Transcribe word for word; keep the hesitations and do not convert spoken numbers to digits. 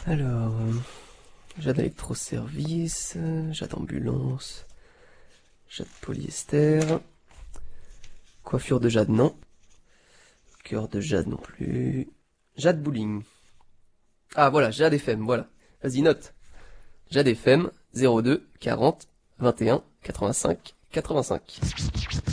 Alors, euh, Jade électroservice, Jade ambulance, Jade polyester, coiffure de Jade non, cœur de Jade non plus, Jade bowling. Ah voilà, Jade F M, voilà. Vas-y, note. Jade F M, zéro deux, quarante, vingt et un, quatre-vingt-cinq, quatre-vingt-cinq.